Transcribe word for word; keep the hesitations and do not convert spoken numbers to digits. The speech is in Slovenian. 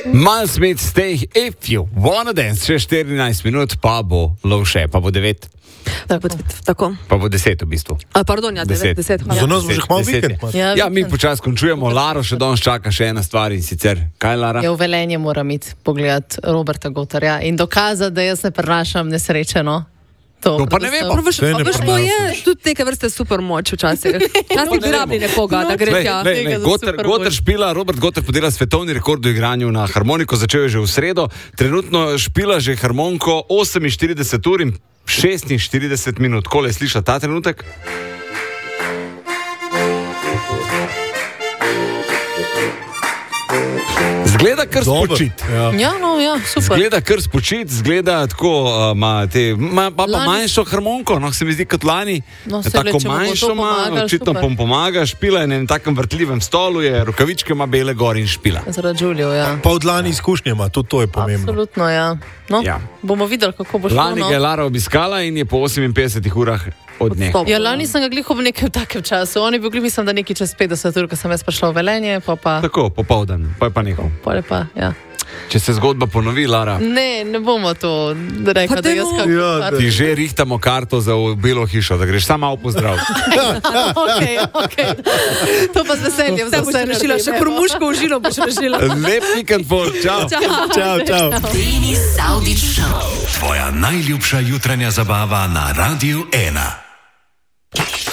Miles Smith, stay if you wanna dance. Še štirinajst minut, pa bo lovše, pa bo devet. Tako. Pa bo deset v bistvu. A, pardon, ja, deset. deset, Za nas bo že hmal vikend. Ja, Ja, mi počas končujemo. Laro še danes čaka še ena stvar in sicer. Kaj, Lara? Ja, v Velenje moram iti pogledati Roberta Gotarja in dokazati, da jaz ne prenašam nesrečeno. To pa ne vemo. Veš, Saj ne veš, to je prenašaš. tudi neke vrste super moč včasih. Včasih bi rabili nekoga, da gre Glej, tja. glej, glej, Gotar, Gotar špila, Robert Gotar podela svetovni rekord v igranju na harmoniko, začel je že v sredo, trenutno špila že harmoniko oseminštirideset ur in šestinštirideset minut. Kole je sliša ta trenutek? Zgleda kar Dober. spočit. Ja. Ja, no, ja, super. Zgleda kar spočit, zgleda tako, ima te, ma, pa, pa Lani- manjšo harmoniko, no, se mi zdi kot lani. No, saj tako gled, če mu bo to manjšo ima, pomagalo, očitno super. pom pomaga, špila je na enem takem vrtljivem stolu, je rokavičke ima bele gor in špila. Zaradi Julio, ja. Pa od lani izkušnje ima, tudi to je pomembno. Absolutno, ja. No, Ja. bomo videli, kako bo šlo. Lani ga je No. Lara obiskala in je po oseminpetdesetih urah od nje. Odstop. Ja, lani sem ga glih ob nekem takem času. On je bil glih, mislim, da nekaj čez petdeset ur, ko sem jaz prišla v Velenje, pa pa, Tako, popoldan, pa je pa nehal. pa, je pa ja. Če se zgodba ponovi, Lara, Ne, ne bomo to rekli, Pa da jaz dajmo. kako. Ja, ti že rihtamo karto za v Belo hišo, da greš samo v pozdrav. okay, okay. To pa z veseljem. Vse boš rešila, še kormuško v žilo boš rešila. Lep vikend, pol, čau. Čau, čau. Denis Saudić Show. Tvoja najljubša jutranja zabava na Radiu ena.